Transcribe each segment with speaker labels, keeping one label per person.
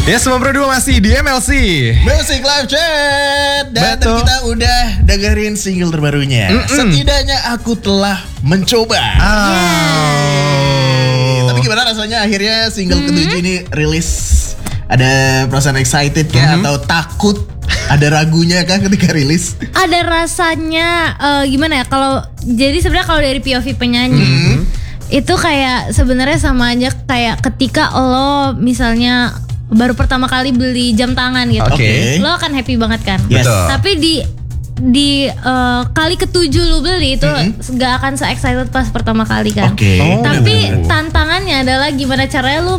Speaker 1: Ya, 92 masih di MLC
Speaker 2: Music Live Chat. Dan kita udah dengerin single terbarunya. Setidaknya aku telah mencoba. Tapi gimana rasanya akhirnya single ketujuh ini rilis? Ada perasaan excited kah atau takut? Ada ragunya kah ketika rilis?
Speaker 3: Ada rasanya gimana ya? Jadi sebenarnya kalau dari POV penyanyi itu kayak sebenarnya sama aja kayak ketika lo misalnya baru pertama kali beli jam tangan gitu, lo akan happy banget kan?
Speaker 2: Yes.
Speaker 3: Tapi di kali ketujuh lu beli itu gak akan se-excited pas pertama kali kan? Tapi tantangannya adalah gimana caranya lu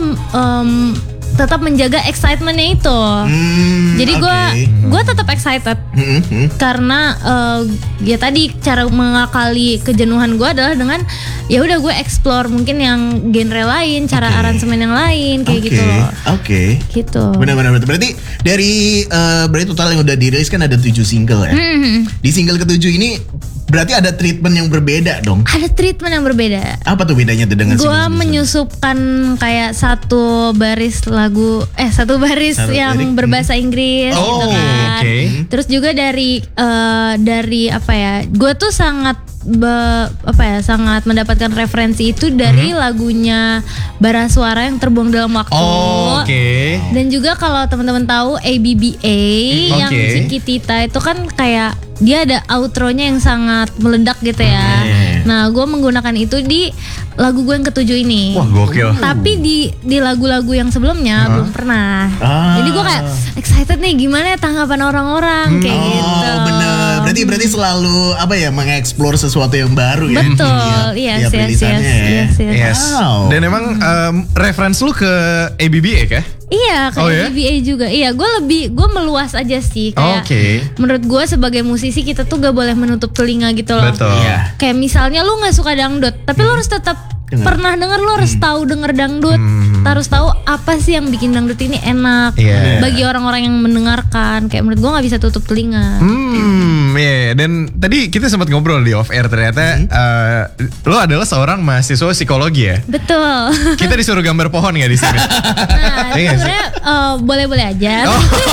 Speaker 3: tetap menjaga excitementnya itu. Jadi gue tetap excited karena ya tadi cara mengakali kejenuhan gue adalah dengan ya udah gue explore mungkin yang genre lain, cara aransemen yang lain kayak gitu loh. Gitu.
Speaker 2: Benar-benar berarti dari total yang udah dirilis kan ada 7 single ya. Di single ketujuh ini berarti ada treatment yang berbeda dong.
Speaker 3: Ada treatment yang berbeda.
Speaker 2: Apa tuh bedanya tuh dengan
Speaker 3: gua menyusupkan kayak satu baris yang berbahasa Inggris gitu kan. Terus juga dari apa ya? Gue tuh sangat sangat mendapatkan referensi itu dari lagunya Bara Suara yang Terbuang Dalam Waktu. Dan juga kalau teman-teman tahu ABBA yang Chiquitita itu kan kayak dia ada outronya yang sangat meledak gitu ya. Nah, gue menggunakan itu di lagu gue yang ketujuh ini.
Speaker 1: Wah, gokil.
Speaker 3: Tapi di lagu-lagu yang sebelumnya belum pernah. Jadi gue kayak excited nih gimana ya tanggapan orang-orang kayak gitu.
Speaker 2: Bener. Berarti selalu mengeksplor sesuatu yang baru ya.
Speaker 3: Betul. Yes.
Speaker 2: Wow.
Speaker 1: Dan emang reference lu ke ABBA kah?
Speaker 3: Iya, kayak ABBA juga. Iya, gue meluas aja sih kayak. Menurut gue sebagai musisi kita tuh gak boleh menutup telinga gitu loh.
Speaker 1: Betul.
Speaker 3: Kayak misalnya lu gak suka dangdut, tapi lu harus tetap pernah denger, lu harus tahu denger dangdut. Harus tahu apa sih yang bikin dangdut ini enak bagi orang-orang yang mendengarkan. Kayak menurut gue gak bisa tutup telinga.
Speaker 1: Dan tadi kita sempat ngobrol di off air ternyata lo adalah seorang mahasiswa psikologi ya.
Speaker 3: Betul.
Speaker 1: Kita disuruh gambar pohon nggak di sini?
Speaker 3: Nah, sebenarnya boleh-boleh aja.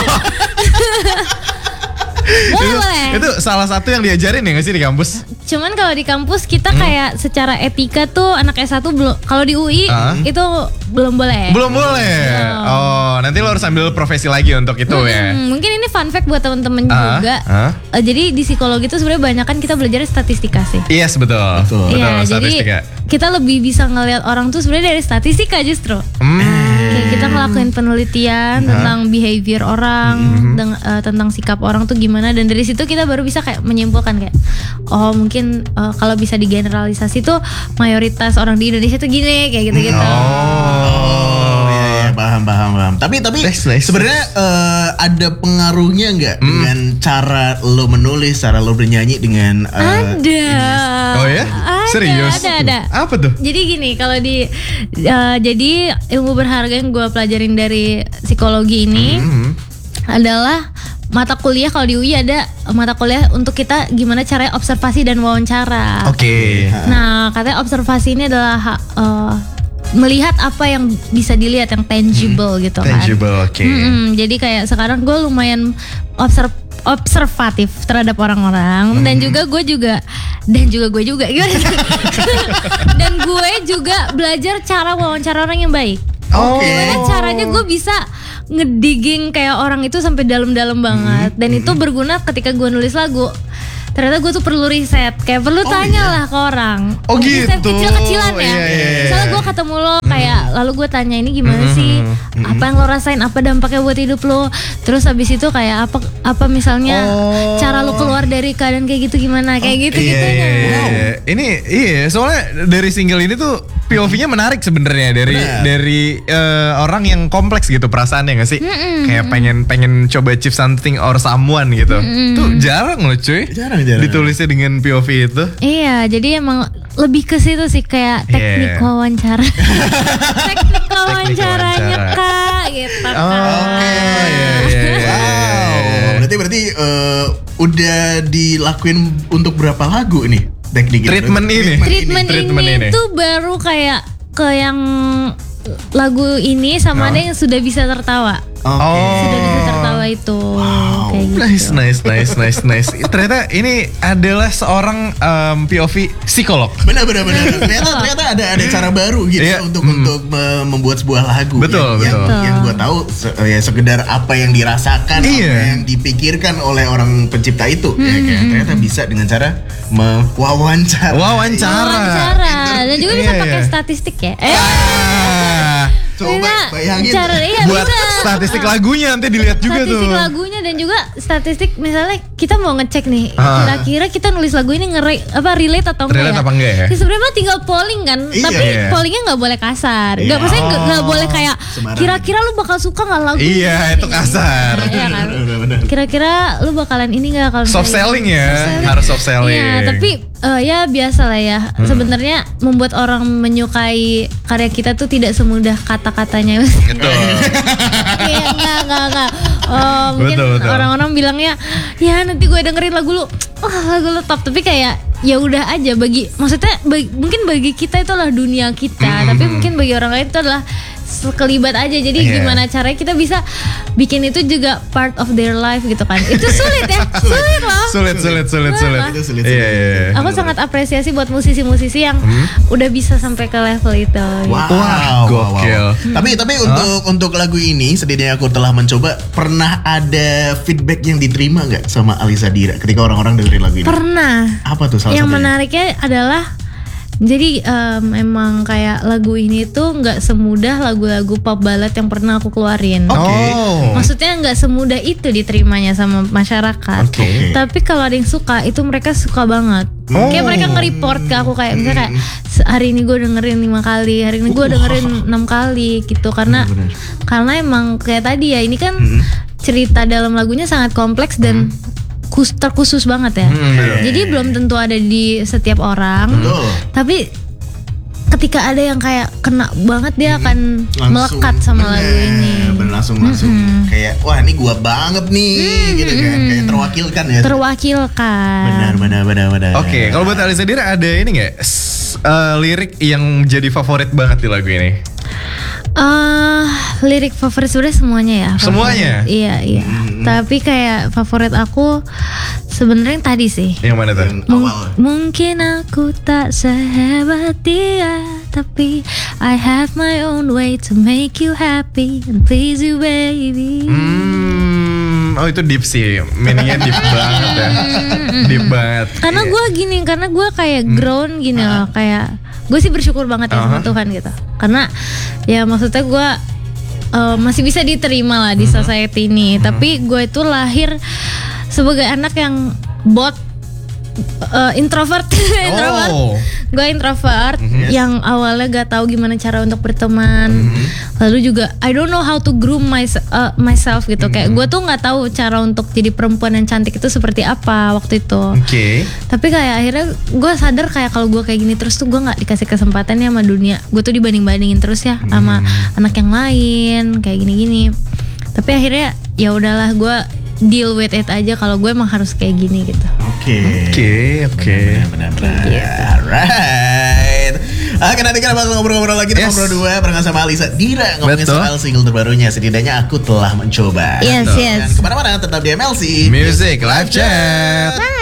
Speaker 3: Boleh.
Speaker 1: Itu salah satu yang diajarin ya nggak sih di kampus?
Speaker 3: Cuman kalau di kampus kita kayak secara etika tuh anak S1 belum, kalau di UI itu belum boleh.
Speaker 1: Belum boleh. Oh, nanti lo harus ambil profesi lagi untuk itu ya.
Speaker 3: Mungkin ini fun fact buat temen-temen juga. Jadi di psikologi itu sebenarnya banyak kan kita belajar statistika sih.
Speaker 1: Yes, betul.
Speaker 3: Iya,
Speaker 1: statistika.
Speaker 3: Jadi kita lebih bisa ngelihat orang tuh sebenarnya dari statistika justru. Kayak kita ngelakuin penelitian tentang behavior orang, tentang sikap orang tuh gimana, dan dari situ kita baru bisa kayak menyimpulkan kayak mungkin kalau bisa digeneralisasi tuh mayoritas orang di Indonesia tuh gini kayak gitu-gitu.
Speaker 2: Paham. Tapi sebenarnya ada pengaruhnya nggak dengan cara lo menulis, cara lo bernyanyi dengan
Speaker 3: ada.
Speaker 1: Oh ya? Serius?
Speaker 3: Ada.
Speaker 1: Apa tuh?
Speaker 3: Jadi gini, kalau jadi ilmu berharga yang gue pelajarin dari psikologi ini adalah mata kuliah. Kalau di UI ada mata kuliah untuk kita gimana caranya observasi dan wawancara. Nah, katanya observasi ini adalah melihat apa yang bisa dilihat, yang tangible gitu kan. Jadi kayak sekarang gue lumayan observatif terhadap orang-orang dan gue juga gimana? Dan gue juga belajar cara wawancara orang yang baik. Gimana caranya gue bisa ngedigging kayak orang itu sampai dalam-dalam banget. Dan itu berguna ketika gue nulis lagu. Ternyata gue tuh perlu riset, kayak perlu tanya lah ke orang. Riset kecil-kecilan ya. Misalnya gue ketemu lo kayak, lalu gue tanya ini gimana sih, apa yang lo rasain, apa dampaknya buat hidup lo. Terus habis itu kayak apa misalnya cara lo keluar dari keadaan kayak gitu gimana, kayak gitu-gitunya.
Speaker 1: Ini soalnya dari single ini tuh POV-nya menarik sebenarnya dari orang yang kompleks gitu perasaannya nggak sih? Kayak pengen coba achieve something or someone gitu. Tuh jarang loh cuy. Jarang. Ditulisnya dengan POV itu. Iya,
Speaker 3: jadi emang lebih ke situ sih kayak teknik wawancara. Teknik wawancaranya Kak gitu kan.
Speaker 2: Berarti udah dilakuin untuk berapa lagu nih?
Speaker 1: Treatment ini
Speaker 3: itu baru kayak ke yang lagu ini sama ada yang sudah bisa tertawa. Sudah bisa tertawa itu. Kayak gitu.
Speaker 1: Nice. Ternyata ini adalah seorang POV psikolog.
Speaker 2: Benar. Ternyata ada cara baru gitu untuk membuat sebuah lagu.
Speaker 1: Betul.
Speaker 2: Yang gue tahu ya sekedar apa yang dirasakan, apa yang dipikirkan oleh orang pencipta itu. Ternyata bisa dengan cara wawancara.
Speaker 3: Dan juga bisa pakai statistik ya.
Speaker 2: Coba bayangin
Speaker 1: buat statistik lagunya nanti dilihat juga tuh.
Speaker 3: Statistik lagunya dan juga statistik misalnya kita mau ngecek nih kira-kira kita nulis lagu ini relate atau enggak.
Speaker 1: Relate apa enggak ya?
Speaker 3: Sebenarnya tinggal polling kan, tapi pollingnya nggak boleh kasar. Enggak maksudnya nggak boleh kayak kira-kira lu bakal suka nggak lagu ini?
Speaker 1: Iya, itu kasar.
Speaker 3: Iya kan? Kira-kira lu bakalan ini nggak kalau
Speaker 1: soft selling ya, harus soft selling.
Speaker 3: Iya, tapi ya biasa lah ya. Sebenarnya membuat orang menyukai karya kita tuh tidak semudah kata-katanya.
Speaker 1: Betul.
Speaker 3: Iya, enggak. Mungkin
Speaker 1: betul.
Speaker 3: orang-orang bilangnya, ya nanti gue dengerin lagu lu, lagu lu top. Tapi kayak ya udah aja mungkin bagi kita itu adalah dunia kita, tapi mungkin bagi orang lain itu adalah sekelibat aja. Jadi gimana caranya kita bisa bikin itu juga part of their life gitu kan. Itu sulit ya. Sulit loh.
Speaker 1: Sulit.
Speaker 2: Itu sulit.
Speaker 1: Iya.
Speaker 3: Aku sangat apresiasi buat musisi-musisi yang udah bisa sampai ke level itu.
Speaker 1: Wah, gokil.
Speaker 2: Tapi untuk lagu ini setidaknya aku telah mencoba. Pernah ada feedback yang diterima nggak sama Alisa Dira ketika orang-orang dengerin lagu ini?
Speaker 3: Pernah.
Speaker 2: Apa tuh salah
Speaker 3: yang
Speaker 2: satunya?
Speaker 3: menariknya adalah jadi emang kayak lagu ini tuh nggak semudah lagu-lagu pop ballad yang pernah aku keluarin. Maksudnya nggak semudah itu diterimanya sama masyarakat. Tapi kalau ada yang suka itu mereka suka banget. Kayak mereka nge-report ke aku kayak misalnya kayak hari ini gue dengerin 5 kali, hari ini gue dengerin 6 kali gitu karena emang kayak tadi ya ini kan cerita dalam lagunya sangat kompleks dan terkhusus banget ya. Jadi belum tentu ada di setiap orang. Tapi ketika ada yang kayak kena banget dia akan melekat sama lagu ini.
Speaker 2: Langsung kayak wah ini gua banget nih gitu kan. Kayak terwakilkan ya.
Speaker 3: Terwakilkan.
Speaker 2: Benar.
Speaker 1: Oke, kalau buat Alisa Dira ada ini nggak lirik yang jadi favorit banget di lagu ini?
Speaker 3: Lirik favorit sebenarnya semuanya ya.
Speaker 1: Semuanya?
Speaker 3: Iya. Tapi kayak favorit aku sebenarnya yang tadi sih.
Speaker 1: Yang mana tuh?
Speaker 3: Mungkin aku tak sehebat dia, tapi I have my own way to make you happy and please you baby.
Speaker 1: Oh itu deep sih, meaningnya deep banget ya. Deep banget.
Speaker 3: Karena gue kayak grown gini loh, kayak gue sih bersyukur banget ya sama Tuhan gitu. Karena ya maksudnya gue masih bisa diterima lah di society ini. Tapi gue itu lahir sebagai anak yang introvert. Gue introvert yang awalnya gak tahu gimana cara untuk berteman. Lalu juga I don't know how to groom myself gitu. Kayak gue tuh gak tahu cara untuk jadi perempuan yang cantik itu seperti apa waktu itu. Tapi kayak akhirnya gue sadar kayak kalau gue kayak gini terus tuh gue gak dikasih kesempatannya sama dunia. Gue tuh dibanding-bandingin terus ya sama anak yang lain kayak gini-gini. Tapi akhirnya ya udahlah gue deal with it aja kalau gue emang harus kayak gini gitu.
Speaker 1: Oke.
Speaker 2: Benar. Alright. Oke, nanti kita bakal ngobrol-ngobrol lagi di Ngobrol 2 barengan sama Alisa Dira ngomongin soal single terbarunya. Setidaknya aku telah mencoba.
Speaker 3: Yes.
Speaker 2: Dan kemana-mana tetap di MLC
Speaker 1: Music Live Chat.